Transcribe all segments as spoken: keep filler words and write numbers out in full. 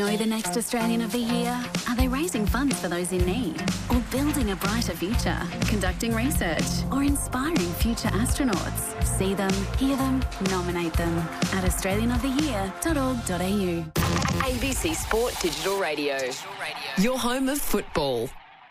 Know the next Australian of the Year? Are they raising funds for those in need? Or building a brighter future? Conducting research? Or inspiring future astronauts? See them, hear them, nominate them at australian of the year dot org dot a u. A B C Sport Digital Radio. Your home of football.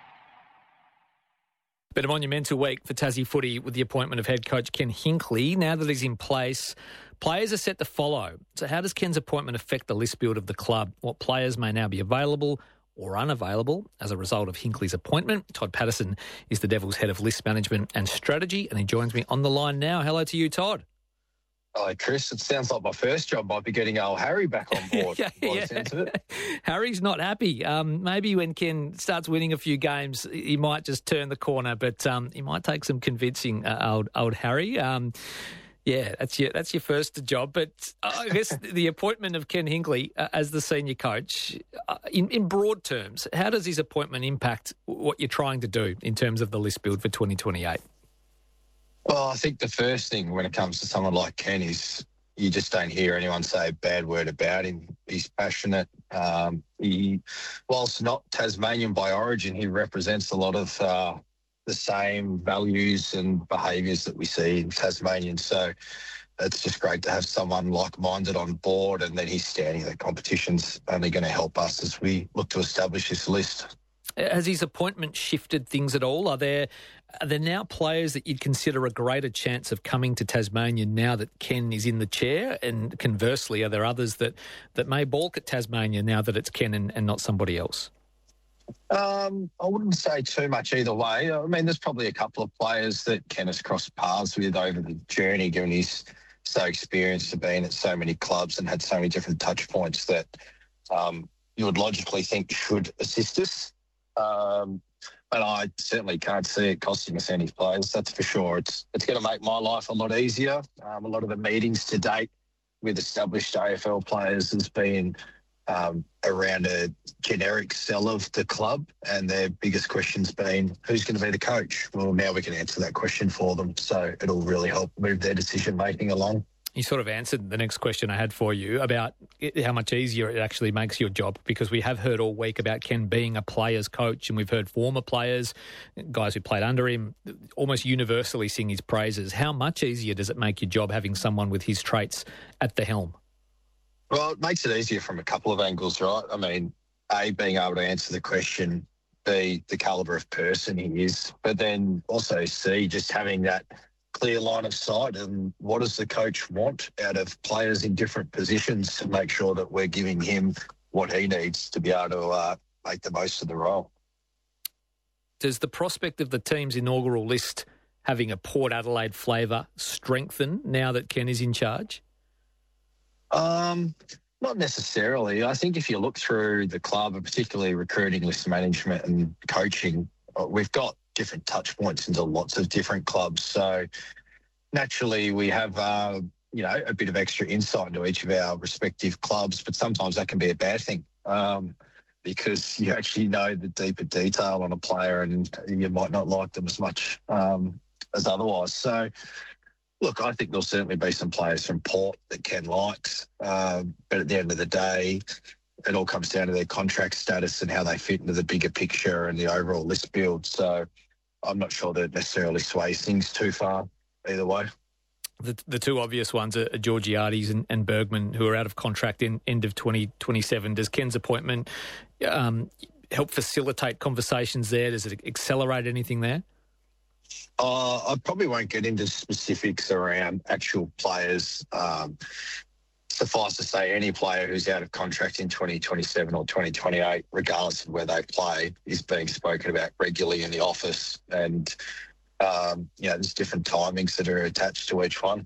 Bit of monumental week for Tassie footy with the appointment of head coach Ken Hinkley. Now that he's in place, players are set to follow. So how does Ken's appointment affect the list build of the club? What players may now be available or unavailable as a result of Hinkley's appointment? Todd Patterson is the Devils head of list management and strategy, and he joins me on the line now. Hello to you, Todd. Hello, Chris. It sounds like my first job might be getting old Harry back on board. yeah, yeah. Sense of it. Harry's not happy. Um, maybe when Ken starts winning a few games, he might just turn the corner, but um, he might take some convincing, uh, old old Harry. Um, yeah, that's your that's your first job. But I guess the appointment of Ken Hinkley uh, as the senior coach, uh, in, in broad terms, how does his appointment impact what you're trying to do in terms of the list build for twenty twenty-eight? Well, I think the first thing when it comes to someone like Ken is you just don't hear anyone say a bad word about him. He's passionate. Um, he, whilst not Tasmanian by origin, he represents a lot of uh, the same values and behaviours that we see in Tasmanians. So it's just great to have someone like-minded on board, and then his standing at the competition's only going to help us as we look to establish this list. Has his appointment shifted things at all? Are there are there now players that you'd consider a greater chance of coming to Tasmania now that Ken is in the chair? And conversely, are there others that, that may balk at Tasmania now that it's Ken and, and not somebody else? Um, I wouldn't say too much either way. I mean, there's probably a couple of players that Ken has crossed paths with over the journey, given he's so experienced of being at so many clubs and had so many different touch points that um, you would logically think should assist us. Um, but I certainly can't see it costing us any players, that's for sure. It's it's going to make my life a lot easier. Um, a lot of the meetings to date with established A F L players has been um, around a generic sell of the club, and their biggest question's been, who's going to be the coach? Well, now we can answer that question for them, so it'll really help move their decision-making along. You sort of answered the next question I had for you about how much easier it actually makes your job, because we have heard all week about Ken being a player's coach, and we've heard former players, guys who played under him, almost universally sing his praises. How much easier does it make your job having someone with his traits at the helm? Well, it makes it easier from a couple of angles, right? I mean, A, being able to answer the question, B, the calibre of person he is, but then also C, just having that clear line of sight and what does the coach want out of players in different positions to make sure that we're giving him what he needs to be able to uh, make the most of the role. Does the prospect of the team's inaugural list having a Port Adelaide flavour strengthen now that Ken is in charge? Um, not necessarily. I think if you look through the club, and particularly recruiting, list management and coaching, we've got different touch points into lots of different clubs. So naturally we have, uh, you know, a bit of extra insight into each of our respective clubs, but sometimes that can be a bad thing um, because you actually know the deeper detail on a player and you might not like them as much um, as otherwise. So, look, I think there'll certainly be some players from Port that Ken likes, uh, but at the end of the day, it all comes down to their contract status and how they fit into the bigger picture and the overall list build. So I'm not sure that it necessarily sways things too far either way. The, the two obvious ones are Georgiades and, and Bergman, who are out of contract in end of twenty twenty-seven. Does Ken's appointment um, help facilitate conversations there? Does it accelerate anything there? Uh, I probably won't get into specifics around actual players. Um, Suffice to say, any player who's out of contract in twenty twenty-seven or twenty twenty-eight, regardless of where they play, is being spoken about regularly in the office. And, um, you know, there's different timings that are attached to each one.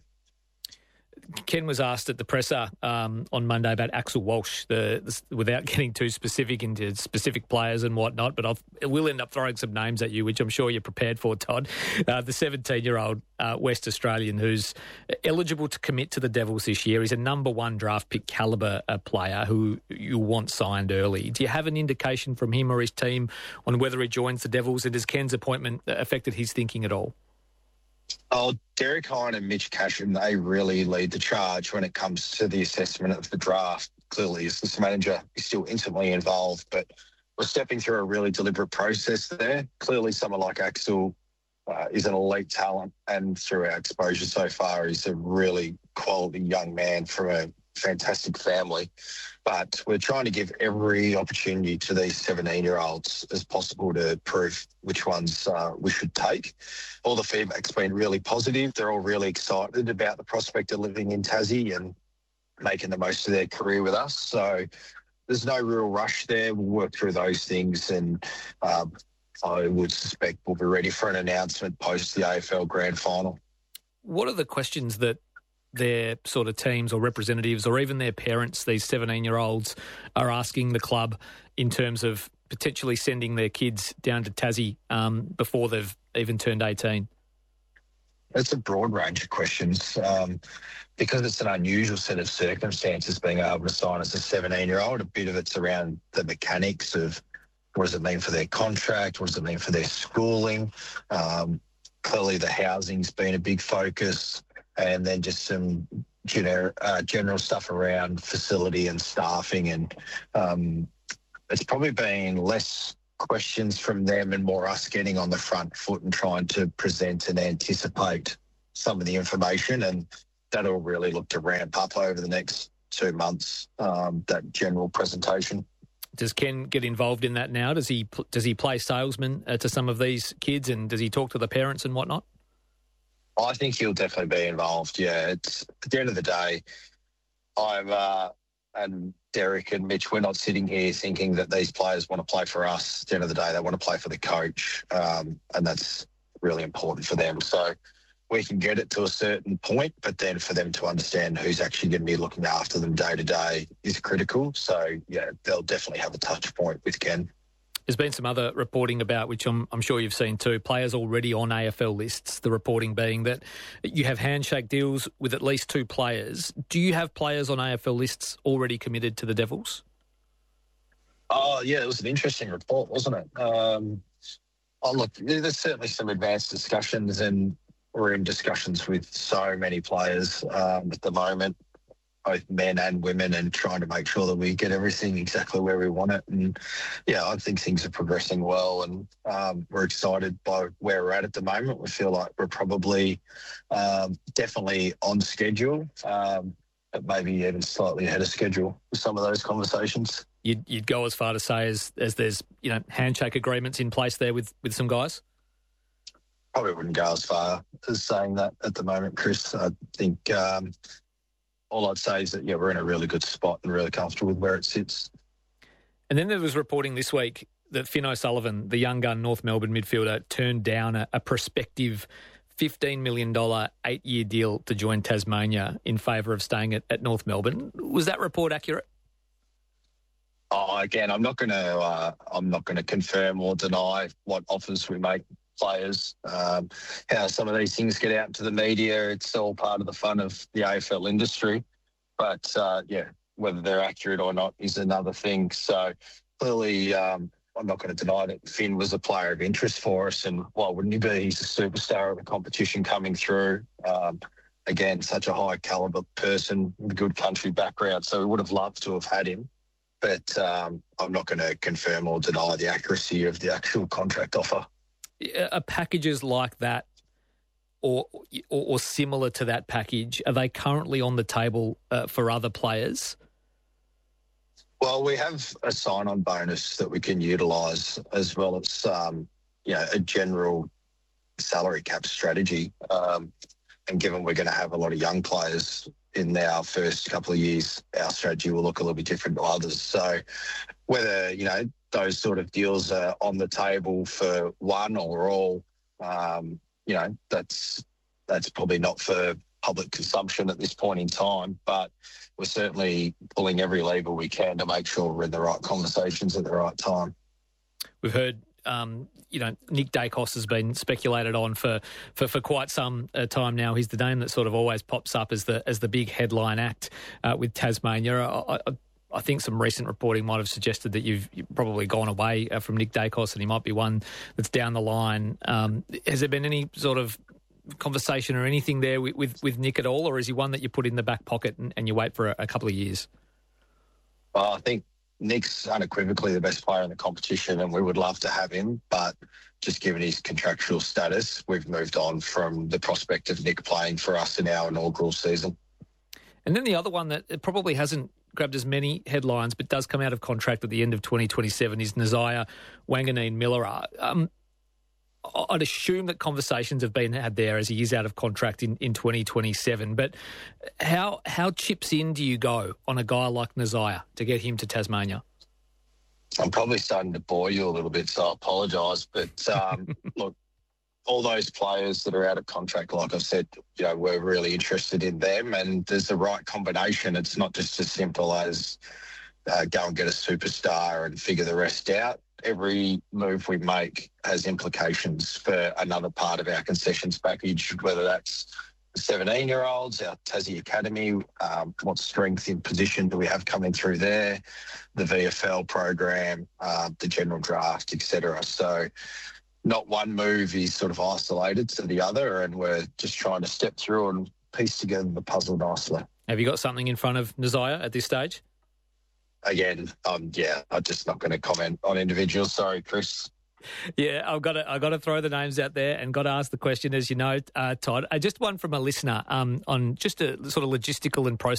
Ken was asked at the presser um, on Monday about Axel Walsh, the, the, without getting too specific into specific players and whatnot, but I'll, we'll end up throwing some names at you, which I'm sure you're prepared for, Todd. Uh, the seventeen-year-old uh, West Australian who's eligible to commit to the Devils this year. He's a number one draft pick calibre uh, player who you want signed early. Do you have an indication from him or his team on whether he joins the Devils, and has Ken's appointment affected his thinking at all? Oh, Derek Hine and Mitch Cashin, they really lead the charge when it comes to the assessment of the draft. clearly as this manager is still intimately involved, but we're stepping through a really deliberate process there. Clearly someone like Axel uh, is an elite talent, and through our exposure so far, he's a really quality young man from a fantastic family. But we're trying to give every opportunity to these seventeen-year-olds as possible to prove which ones uh, we should take. All the feedback's been really positive. They're all really excited about the prospect of living in Tassie and making the most of their career with us. So there's no real rush there. We'll work through those things, and um, I would suspect we'll be ready for an announcement post the A F L Grand Final. What are the questions that their sort of teams or representatives or even their parents, these seventeen-year-olds, are asking the club in terms of potentially sending their kids down to Tassie um, before they've even turned eighteen? It's a broad range of questions. Um, because it's an unusual set of circumstances being able to sign as a seventeen-year-old, a bit of it's around the mechanics of what does it mean for their contract, what does it mean for their schooling. Um, clearly the housing's been a big focus, and then just some gener- uh, general stuff around facility and staffing. And um, it's probably been less questions from them and more us getting on the front foot and trying to present and anticipate some of the information. And that'll really look to ramp up over the next two months, um, that general presentation. Does Ken get involved in that now? Does he does he play salesman uh, to some of these kids, and does he talk to the parents and whatnot? I think he'll definitely be involved, yeah. It's at the end of the day, I'm uh, and Derek and Mitch, we're not sitting here thinking that these players want to play for us. At the end of the day, they want to play for the coach, um, and that's really important for them. So we can get it to a certain point, but then for them to understand who's actually going to be looking after them day to day is critical. So, yeah, they'll definitely have a touch point with Ken. There's been some other reporting about, which I'm, I'm sure you've seen too, players already on A F L lists, the reporting being that you have handshake deals with at least two players. Do you have players on A F L lists already committed to the Devils? Oh, yeah, it was an interesting report, wasn't it? Um, oh, look, there's certainly some advanced discussions, and we're in discussions with so many players um, at the moment, both men and women, and trying to make sure that we get everything exactly where we want it. And, yeah, I think things are progressing well, and um, we're excited by where we're at at the moment. We feel like we're probably um, definitely on schedule, um, but maybe even slightly ahead of schedule with some of those conversations. You'd, you'd go as far to say as, as there's, you know, handshake agreements in place there with, with some guys? Probably wouldn't go as far as saying that at the moment, Chris. I think um, all I'd say is that, yeah, we're in a really good spot and really comfortable with where it sits. And then there was reporting this week that Finn O'Sullivan, the young gun North Melbourne midfielder, turned down a, a prospective fifteen million dollars eight-year deal to join Tasmania in favour of staying at, at North Melbourne. Was that report accurate? Oh, again, I'm not going to uh, I'm not going to confirm or deny what offers we make players. Um, how some of these things get out into the media, it's all part of the fun of the A F L industry. But, uh, yeah, whether they're accurate or not is another thing. So, clearly, um, I'm not going to deny that Finn was a player of interest for us, and why wouldn't he be? He's a superstar of the competition coming through. Um, again, such a high-caliber person with a good country background, so we would have loved to have had him. But um, I'm not going to confirm or deny the accuracy of the actual contract offer. Are packages like that or, or or similar to that package, are they currently on the table uh, for other players? Well, we have a sign-on bonus that we can utilise, as well as um, you know, a general salary cap strategy. Um, and given we're going to have a lot of young players in our first couple of years, our strategy will look a little bit different to others. So whether, you know, those sort of deals are on the table for one or all, um, you know, that's that's probably not for public consumption at this point in time, but we're certainly pulling every lever we can to make sure we're in the right conversations at the right time. We've heard, um, you know, Nick Dacos has been speculated on for, for, for quite some uh, time now. He's the name that sort of always pops up as the as the big headline act uh, with Tasmania. I, I, I think some recent reporting might have suggested that you've, you've probably gone away uh, from Nick Dacos, and he might be one that's down the line. Um, has there been any sort of conversation or anything there with, with, with Nick at all, or is he one that you put in the back pocket and, and you wait for a, a couple of years? Well, I think Nick's unequivocally the best player in the competition, and we would love to have him, but just given his contractual status, we've moved on from the prospect of Nick playing for us in our inaugural season. And then the other one that probably hasn't grabbed as many headlines but does come out of contract at the end of twenty twenty-seven is Nasiah Wanganeen-Milera. Um, I'd assume that conversations have been had there as he is out of contract in, in twenty twenty-seven. But how how chips in do you go on a guy like Nasiah to get him to Tasmania? I'm probably starting to bore you a little bit, so I apologise. But um, look, all those players that are out of contract, like I've said, you know, we're really interested in them, and there's the right combination. It's not just as simple as uh, go and get a superstar and figure the rest out. Every move we make has implications for another part of our concessions package, whether that's seventeen-year-olds, our Tassie Academy, um, what strength in position do we have coming through there, the V F L program, uh, the general draft, et cetera. So not one move is sort of isolated to the other, and we're just trying to step through and piece together the puzzle nicely. Have you got something in front of Nasiah at this stage? Again, um, yeah, I'm just not going to comment on individuals. Sorry, Chris. Yeah, I've got to, I've got to throw the names out there and got to ask the question, as you know, uh, Todd. Uh, just one from a listener um, on just a sort of logistical and process.